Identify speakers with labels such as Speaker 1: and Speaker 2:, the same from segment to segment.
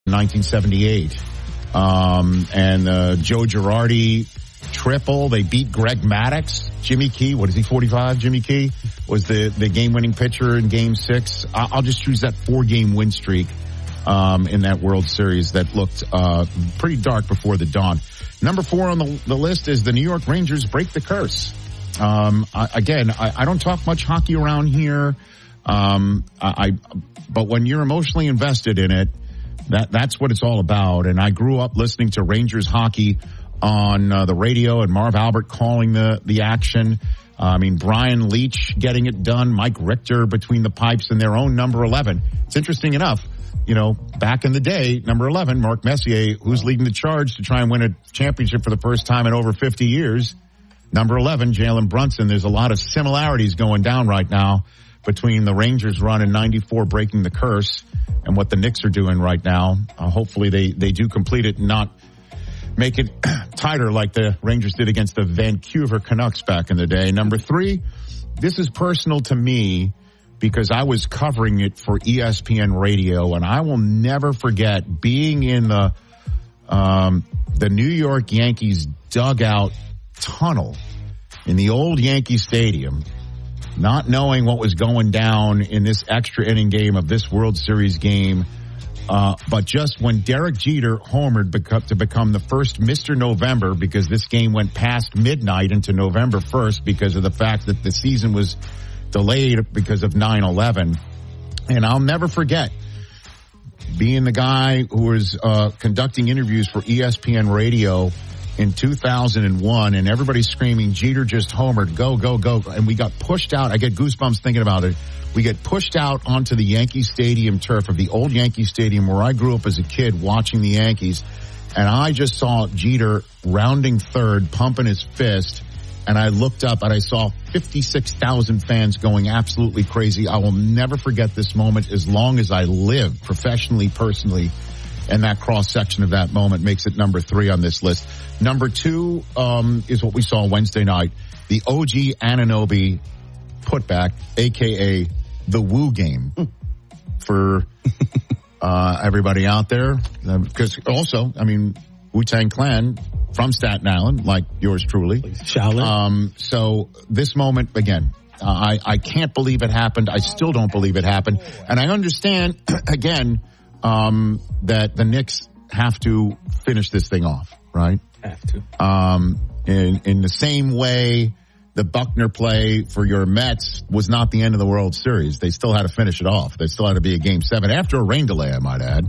Speaker 1: 1978. And Joe Girardi triple. They beat Greg Maddux. Jimmy Key, what is he, 45? Jimmy Key was the game-winning pitcher in Game 6. I'll just choose that 4-game win streak in that World Series that looked pretty dark before the dawn. Number 4 on the list is the New York Rangers break the curse. I don't talk much hockey around here, but when you're emotionally invested in it, that's what it's all about. And I grew up listening to Rangers hockey on the radio and Marv Albert calling the action. Brian Leach getting it done, Mike Richter between the pipes and their own number 11. It's interesting enough, back in the day, number 11, Mark Messier, who's leading the charge to try and win a championship for the first time in over 50 years. Number 11, Jalen Brunson. There's a lot of similarities going down right now between the Rangers run in 94 breaking the curse and what the Knicks are doing right now. Hopefully they do complete it and not make it tighter like the Rangers did against the Vancouver Canucks back in the day. Number 3, this is personal to me because I was covering it for ESPN Radio, and I will never forget being in the New York Yankees dugout tunnel in the old Yankee Stadium, not knowing what was going down in this extra inning game of this World Series game. But just when Derek Jeter homered to become the first Mr. November, because this game went past midnight into November 1st because of the fact that the season was delayed because of 9/11. And I'll never forget being the guy who was conducting interviews for ESPN Radio in 2001, and everybody's screaming, Jeter just homered, go, go, go. And we got pushed out. I get goosebumps thinking about it. We get pushed out onto the Yankee Stadium turf of the old Yankee Stadium where I grew up as a kid watching the Yankees. And I just saw Jeter rounding third, pumping his fist. And I looked up and I saw 56,000 fans going absolutely crazy. I will never forget this moment as long as I live, professionally, personally. And that cross-section of that moment makes it number 3 on this list. Number 2 is what we saw Wednesday night. The OG Anunoby putback, a.k.a. the Woo game for everybody out there. Because also, Wu-Tang Clan from Staten Island, like yours truly.
Speaker 2: Shaolin.
Speaker 1: So this moment, again, I can't believe it happened. I still don't believe it happened. And I understand, again, that the Knicks have to finish this thing off, right?
Speaker 2: Have to.
Speaker 1: In the same way the Buckner play for your Mets was not the end of the World Series. They still had to finish it off. There still had to be a Game 7 after a rain delay, I might add.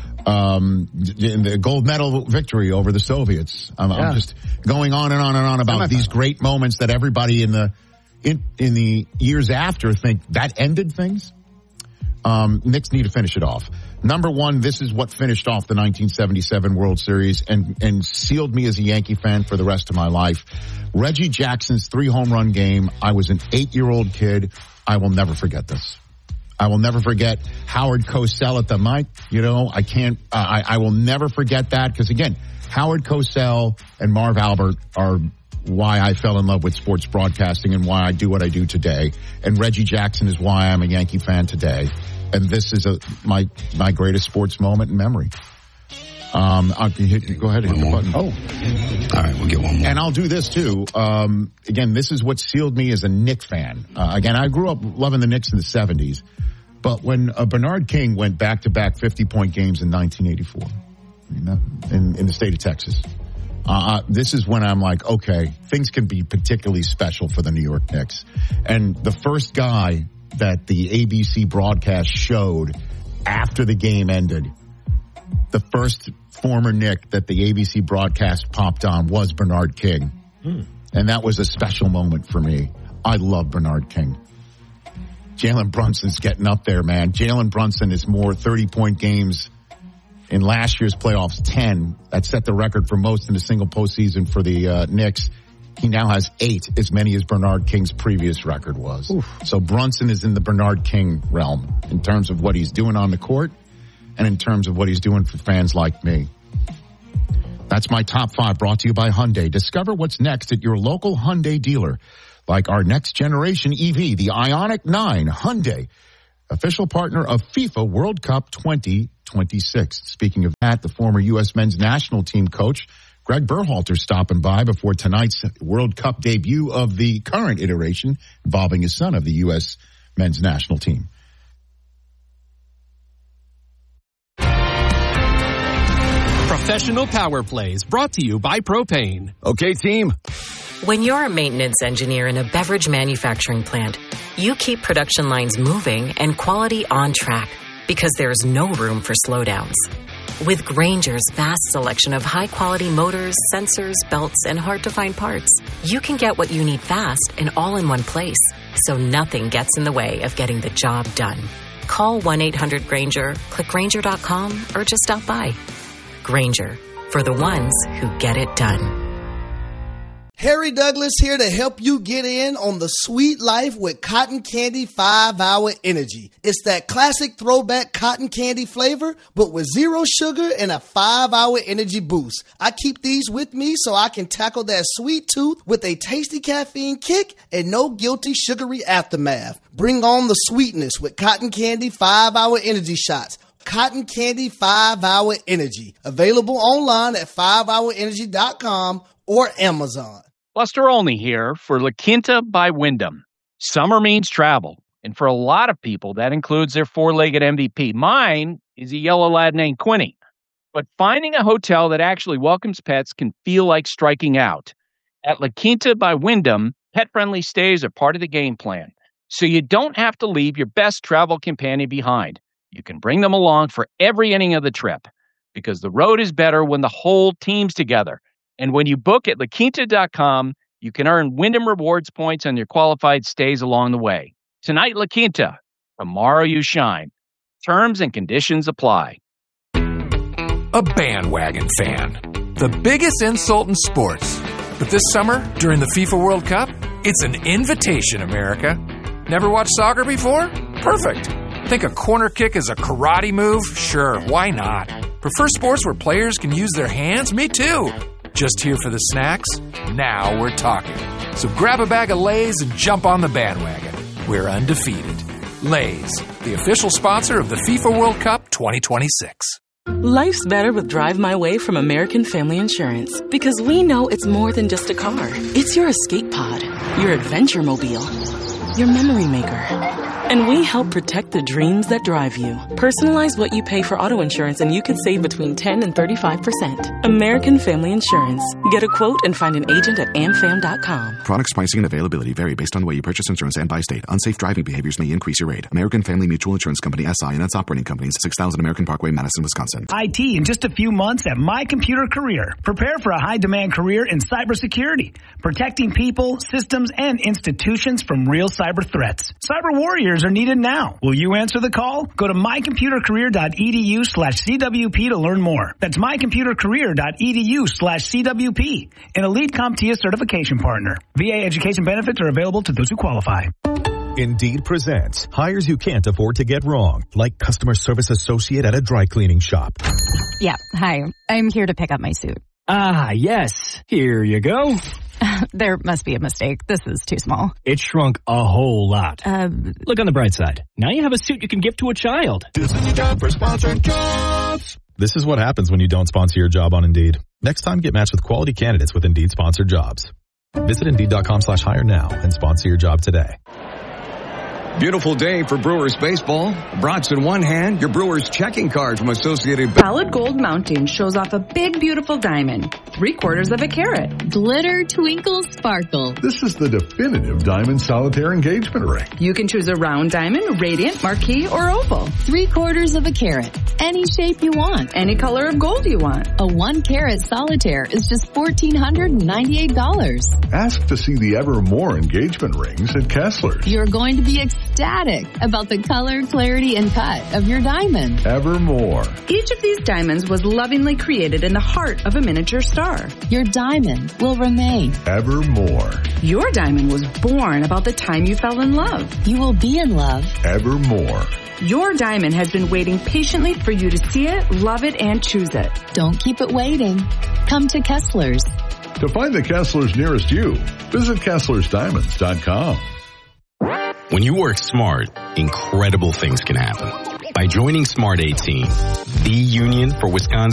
Speaker 1: In the gold medal victory over the Soviets. I'm just going on and on and on about these great moments that everybody in the years after think that ended things. Knicks need to finish it off. Number 1, this is what finished off the 1977 World Series and sealed me as a Yankee fan for the rest of my life. Reggie Jackson's 3-home-run game. I was an 8-year-old kid. I will never forget this. I will never forget Howard Cosell at the mic. I will never forget that because, again, Howard Cosell and Marv Albert are why I fell in love with sports broadcasting and why I do what I do today. And Reggie Jackson is why I'm a Yankee fan today. And this is my greatest sports moment in memory. Go ahead and hit the button.
Speaker 3: Oh. All right, we'll get one more.
Speaker 1: And I'll do this, too. Again, this is what sealed me as a Knicks fan. Again, I grew up loving the Knicks in the 70s. But when Bernard King went back-to-back 50-point games in 1984 in the state of Texas, this is when I'm like, okay, things can be particularly special for the New York Knicks. And the first guy that the ABC broadcast showed after the game ended, the first former Knick that the ABC broadcast popped on was Bernard King. And that was a special moment for me. I love Bernard King. Jalen Brunson's getting up there, man. Jalen Brunson is more 30-point games in last year's playoffs, 10. That set the record for most in a single postseason for the Knicks. He now has 8, as many as Bernard King's previous record was. Oof. So Brunson is in the Bernard King realm in terms of what he's doing on the court and in terms of what he's doing for fans like me. That's my top 5 brought to you by Hyundai. Discover what's next at your local Hyundai dealer. Like our next generation EV, the Ioniq 9, Hyundai. official partner of FIFA World Cup 2026. Speaking of that, the former U.S. men's national team coach, Greg Berhalter, stopping by before tonight's World Cup debut of the current iteration involving his son of the U.S. men's national team.
Speaker 2: Professional Power Plays brought to you by Propane.
Speaker 4: Okay, team.
Speaker 5: When you're a maintenance engineer in a beverage manufacturing plant, you keep production lines moving and quality on track because there's no room for slowdowns. With Grainger's vast selection of high-quality motors, sensors, belts, and hard-to-find parts, you can get what you need fast and all in one place, so nothing gets in the way of getting the job done. Call 1-800-GRAINGER, click Grainger.com, or just stop by. Grainger, for the ones who get it done.
Speaker 6: Harry Douglas here to help you get in on the sweet life with Cotton Candy 5-Hour Energy. It's that classic throwback cotton candy flavor, but with zero sugar and a 5-hour energy boost. I keep these with me so I can tackle that sweet tooth with a tasty caffeine kick and no guilty sugary aftermath. Bring on the sweetness with Cotton Candy 5-Hour Energy Shots. Cotton Candy 5-Hour Energy. Available online at 5hourenergy.com or Amazon.
Speaker 7: Buster Olney here for La Quinta by Wyndham. Summer means travel, and for a lot of people, that includes their four-legged MVP. Mine is a yellow lab named Quinny. But finding a hotel that actually welcomes pets can feel like striking out. At La Quinta by Wyndham, pet-friendly stays are part of the game plan, so you don't have to leave your best travel companion behind. You can bring them along for every inning of the trip, because the road is better when the whole team's together. And when you book at LaQuinta.com, you can earn Wyndham Rewards points on your qualified stays along the way. Tonight, La Quinta. Tomorrow, you shine. Terms and conditions apply.
Speaker 8: A bandwagon fan. The biggest insult in sports. But this summer, during the FIFA World Cup, it's an invitation, America. Never watched soccer before? Perfect. Think a corner kick is a karate move? Sure, why not? Prefer sports where players can use their hands? Me too. Just here for the snacks? Now we're talking. So grab a bag of Lay's and jump on the bandwagon. We're undefeated. Lay's, the official sponsor of the FIFA World Cup 2026.
Speaker 9: Life's better with Drive My Way from American Family Insurance, because we know it's more than just a car. It's your escape pod, your adventure mobile, your memory maker. And we help protect the dreams that drive you. Personalize what you pay for auto insurance and you could save between 10 and 35%. American Family Insurance. Get a quote and find an agent at amfam.com.
Speaker 10: Products, pricing, and availability vary based on the way you purchase insurance and by state. Unsafe driving behaviors may increase your rate. American Family Mutual Insurance Company, SI, and its operating companies, 6000 American Parkway, Madison, Wisconsin.
Speaker 11: IT in just a few months at My Computer Career. Prepare for a high-demand career in cybersecurity, protecting people, systems, and institutions from real cyber threats. Cyber warriors are needed now. Will you answer the call? Go to mycomputercareer.edu/CWP to learn more. That's mycomputercareer.edu/CWP, an elite CompTIA certification partner. VA education benefits are available to those who qualify.
Speaker 12: Indeed presents hires you can't afford to get wrong, like customer service associate at a dry cleaning shop.
Speaker 13: Yeah, hi. I'm here to pick up my suit.
Speaker 14: Ah, yes. Here you go.
Speaker 13: There must be a mistake. This is too small.
Speaker 14: It shrunk a whole lot. Look on the bright side. Now you have a suit you can give to a child.
Speaker 12: This is your job for sponsored jobs. This is what happens when you don't sponsor your job on Indeed. Next time, get matched with quality candidates with Indeed sponsored jobs. Visit Indeed.com/hire now and sponsor your job today.
Speaker 4: Beautiful day for Brewers baseball. Brats in one hand, your Brewers checking card from Associated Bank.
Speaker 15: Solid gold mounting shows off a big, beautiful diamond, 3/4 of a carat.
Speaker 16: Glitter, twinkle, sparkle.
Speaker 17: This is the definitive diamond solitaire engagement ring.
Speaker 15: You can choose a round diamond, radiant, marquise, or oval.
Speaker 16: 3/4 of a carat. Any shape you want.
Speaker 15: Any color of gold you want.
Speaker 16: A 1-carat solitaire is just $1,498.
Speaker 17: Ask to see the Evermore engagement rings at Kessler's.
Speaker 16: You're going to be ecstatic about the color, clarity, and cut of your diamond.
Speaker 17: Evermore.
Speaker 15: Each of these diamonds was lovingly created in the heart of a miniature star.
Speaker 16: Your diamond will remain.
Speaker 17: Evermore.
Speaker 15: Your diamond was born about the time you fell in love.
Speaker 16: You will be in love.
Speaker 17: Evermore.
Speaker 15: Your diamond has been waiting patiently for you to see it, love it, and choose it.
Speaker 16: Don't keep it waiting. Come to Kessler's.
Speaker 17: To find the Kessler's nearest you, visit KesslersDiamonds.com.
Speaker 18: When you work smart, incredible things can happen. By joining Smart 18, the union for Wisconsin